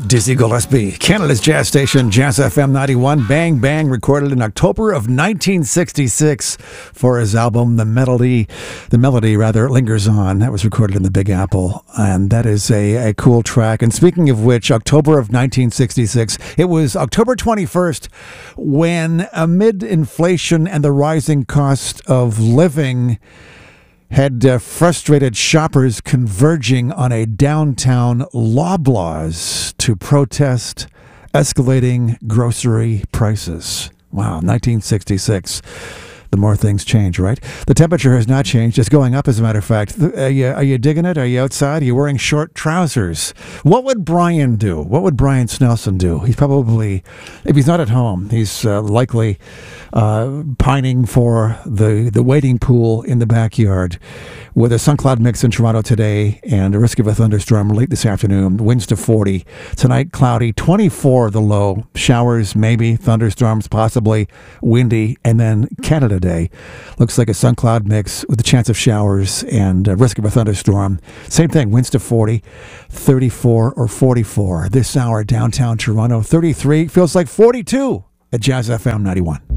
Dizzy Gillespie, Canada's jazz station, Jazz FM 91. Bang Bang, recorded in October of 1966 for his album The Melody Lingers On. That was recorded in the Big Apple, and that is a cool track. And speaking of which, October of 1966, it was October 21st when, amid inflation and the rising cost of living, had frustrated shoppers converging on a downtown Loblaws to protest escalating grocery prices. Wow, 1966. The more things change, right? The temperature has not changed. It's going up, as a matter of fact. Are you digging it? Are you outside? Are you wearing short trousers? What would Brian do? What would Brian Snelson do? He's probably, if he's not at home, he's likely pining for the wading pool in the backyard with a sun cloud mix in Toronto today and a risk of a thunderstorm late this afternoon. Winds to 40. Tonight, cloudy. 24 the low. Showers, maybe. Thunderstorms, possibly. Windy. And then Canada Day. Looks like a sun cloud mix with a chance of showers and a risk of a thunderstorm. Same thing. Winds to 40. 34 or 44. This hour, downtown Toronto. 33. Feels like 42 at Jazz FM 91.